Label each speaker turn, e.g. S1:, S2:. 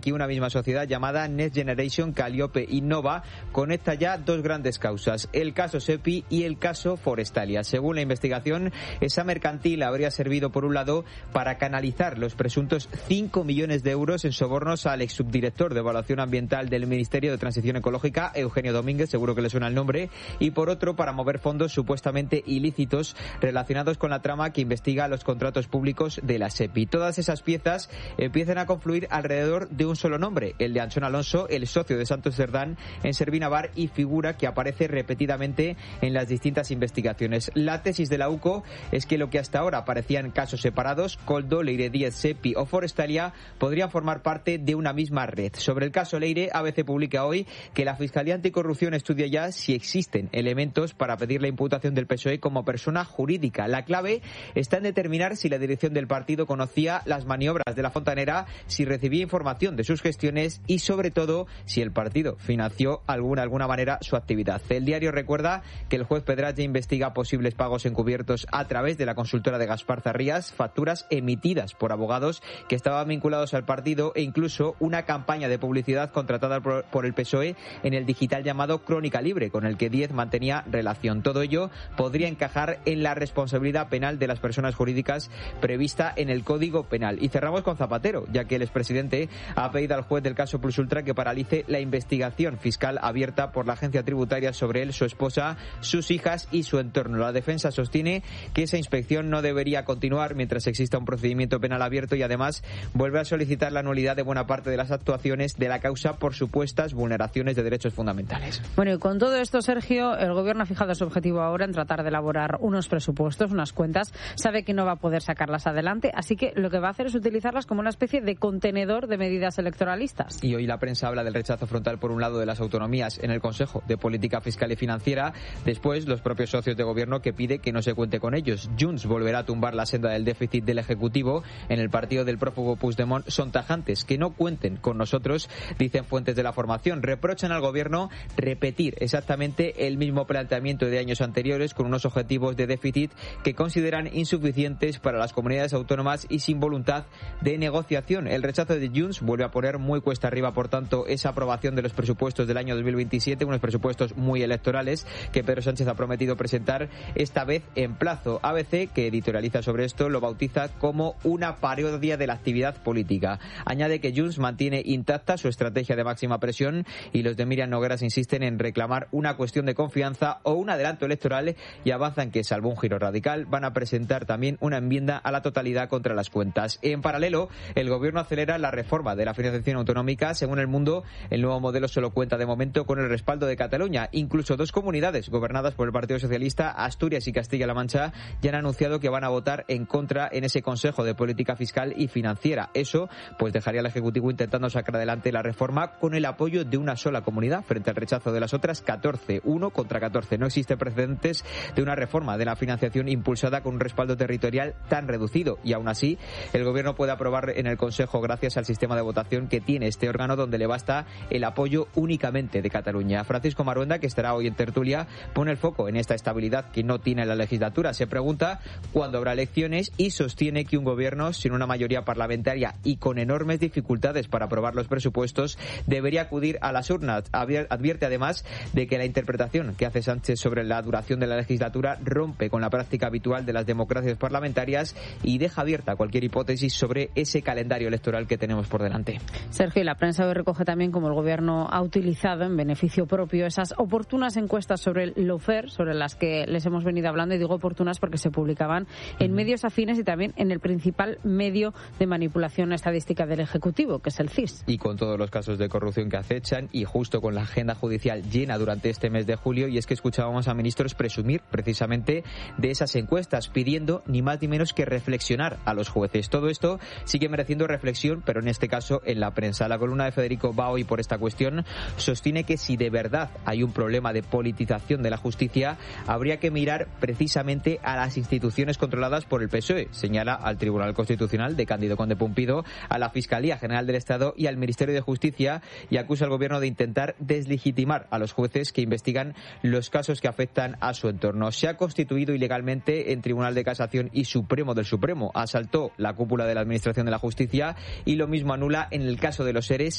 S1: que una misma sociedad llamada Next Generation Calliope Innova conecta ya dos grandes causas, el caso SEPI y el caso Forestalia. Según la investigación, esa mercantil habría servido, por un lado, para canalizar los presuntos 5 millones de euros en sobornos al exsubdirector de Evaluación Ambiental del Ministerio de Transición Ecológica, Eugenio Domínguez, seguro que le suena el nombre, y por otro, para mover fondos supuestamente ilícitos relacionados con la trama que investiga los contratos públicos de la SEPI. Todas esas piezas empiezan a confluir alrededor de un solo nombre, el de Antxon Alonso, el socio de Santos Cerdán en Servinavar y figura que aparece repetidamente en las distintas investigaciones. La tesis de la UCO es que lo que hasta ahora parecían casos separados, Koldo, Leire 10, SEPI o Forestalia, podrían formar parte de una misma red. Sobre el caso Leire, ABC publica hoy que la Fiscalía Anticorrupción estudia ya si existen elementos para pedir la imputación del PSOE como persona jurídica. La clave está en determinar si la dirección del partido conocía las maniobras de la Fontanera, si recibía información de sus gestiones y, sobre todo, si el partido financió de alguna manera su actividad. El diario recuerda que el juez Pedraja investiga posibles pagos encubiertos a través de la consultora de Gaspar Zarrías, facturas emitidas por abogados que estaban vinculados al partido e incluso una campaña de publicidad contratada por el PSOE en el digital llamado Crónica Libre, con el que Díez mantenía relación. Todo ello podría encajar en la responsabilidad penal de las personas jurídicas prevista en el Código Penal. Y cerramos con Zapatero, ya que el expresidente ha pedido al juez del caso Plus Ultra que paralice la investigación fiscal abierta por la agencia tributaria sobre él, su esposa, sus hijas y su entorno. La defensa sostiene que esa inspección no debería continuar mientras exista un procedimiento penal abierto y además vuelve a solicitar la nulidad de buena parte de las actuaciones de la causa por supuestas vulneraciones de derechos fundamentales.
S2: Bueno, y con todo esto, Sergio, el Gobierno ha fijado su objetivo ahora en tratar de elaborar unos presupuestos, unas cuentas. Sabe que no va a poder sacarlas adelante, así que lo que va a hacer es utilizarlas como una especie de contenedor de medidas electoralistas.
S1: Y hoy la prensa habla del rechazo frontal, por un lado, de las autonomías en el Consejo de Política Fiscal y Financiera. Después, los propios socios de Gobierno que pide que no se cuente con ellos. Junts volverá a tumbar la senda del déficit del Ejecutivo. En el partido del prófugo Puigdemont son tajantes. Que no cuenten con nosotros, dicen fuentes de la formación. Reprochan al Gobierno repetir exactamente el mismo planteamiento de años anteriores con unos objetivos de déficit que consideran insuficientes para las comunidades autónomas y sin voluntad de negociación. El rechazo de Junts vuelve a poner muy cuesta arriba, por tanto, esa aprobación de los presupuestos del año 2027, unos presupuestos muy electorales que Pedro Sánchez ha prometido presentar esta vez en plazo. ABC, que editorializa sobre esto, lo bautiza como una parodia de la actividad política. Añade que Junts mantiene intacta su estrategia de máxima presión y los de Míriam Nogueras insisten en reclamar una cuestión de confianza o un adelanto electoral y avanzan que, salvo un giro radical, van a presentar también una enmienda a la totalidad contra las cuentas. En paralelo, el Gobierno acelera la reforma de la financiación autonómica. Según El Mundo, el nuevo modelo solo cuenta de momento con el respaldo de Cataluña. Incluso dos comunidades gobernadas por el Partido Socialista, Asturias y Castilla-La Mancha, ya han anunciado que van a votar en contra en ese Consejo de Política Fiscal y Financiera. Eso pues dejaría al Ejecutivo intentando sacar adelante la reforma con el apoyo de una sola comunidad frente al rechazo de las otras 14, 1 contra 14. No existen precedentes de una reforma de la financiación impulsada con un respaldo territorial tan reducido y aún así el Gobierno puede aprobar en el Consejo gracias al sistema de votación que tiene este órgano, donde le basta el apoyo únicamente de Cataluña. Francisco Maruenda, que estará hoy en tertulia, pone el foco en esta estabilidad que no tiene la legislatura. Se pregunta cuándo habrá elecciones y sostiene que un Gobierno sin una mayoría parlamentaria y con enormes dificultades para aprobar los presupuestos debería acudir a las urnas. Advierte además de que la interpretación que hace Sánchez sobre la duración de la legislatura rompe con la práctica habitual de las democracias parlamentarias y deja abierta cualquier hipótesis sobre ese calendario electoral que tenemos por delante.
S2: Sergio, la prensa hoy recoge también cómo el Gobierno ha utilizado en beneficio propio esas oportunas encuestas sobre el lawfare, sobre las que les hemos venido hablando, y digo oportunas porque se publicaban en medios afines y también en el principal medio de manipulación estadística del Ejecutivo, que es el CIS.
S1: Y con todos los casos de corrupción que acechan y justo con la agenda judicial llena durante este mes de julio, y es que escuchábamos a ministros presumir precisamente de esas encuestas, pidiendo ni más ni menos que reflexionar a los jueces. Todo esto sigue mereciendo reflexión, pero en este caso en la prensa. La columna de Federico Baoy por esta cuestión sostiene que si de verdad hay un problema de politización de la justicia, habría que mirar precisamente a las instituciones controladas por el PSOE. Señala al Tribunal Constitucional de Cándido Conde Pumpido, a la Fiscalía General del Estado y al Ministerio de Justicia, y acusa al Gobierno de intentar deslegitimar a los jueces que investigan los casos que afectan a su entorno. Se ha constituido ilegalmente en Tribunal de Casación y Supremo del Supremo. Asaltó la cúpula de la Administración de la Justicia y lo mismo anula en el caso de los ERES